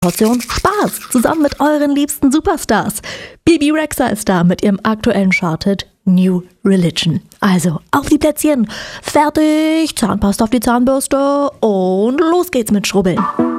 Portion Spaß zusammen mit euren liebsten Superstars. Bebe Rexha ist da mit ihrem aktuellen Charted New Religion. Also auf die Plätzchen, fertig, Zahnpasta auf die Zahnbürste und los geht's mit Schrubbeln.